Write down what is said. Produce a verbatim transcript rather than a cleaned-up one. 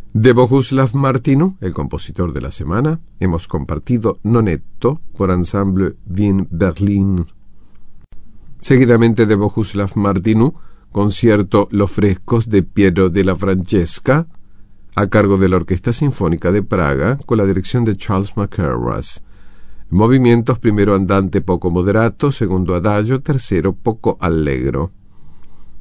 De Bohuslav Martinu, el compositor de la semana, hemos compartido Nonetto por Ensemble Wien Berlin. Seguidamente de Bohuslav Martinu, concierto Los Frescos de Piero della Francesca, a cargo de la Orquesta Sinfónica de Praga, con la dirección de Charles McCarras. Movimientos: primero andante poco moderato, segundo adagio, tercero poco allegro.